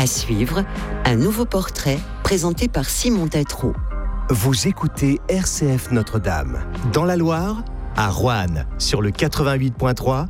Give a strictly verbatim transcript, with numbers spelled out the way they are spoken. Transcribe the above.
À suivre, un nouveau portrait présenté par Simon Tétrault. Vous écoutez R C F Notre-Dame. Dans la Loire, à Roanne, sur le quatre-vingt-huit point trois